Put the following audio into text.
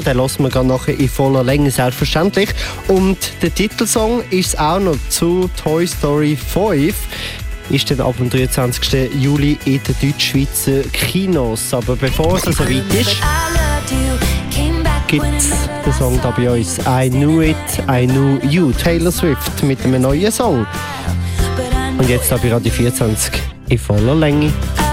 Den hören wir gerade nachher in voller Länge, selbstverständlich. Und der Titelsong ist auch noch zu Toy Story 5. Ist dann ab dem 23. Juli in den deutsch-schweizer Kinos. Aber bevor es so weit ist, gibt es den Song da bei uns. I Knew It, I Knew You. Taylor Swift mit einem neuen Song. Und jetzt da bei Radio 24 in voller Länge.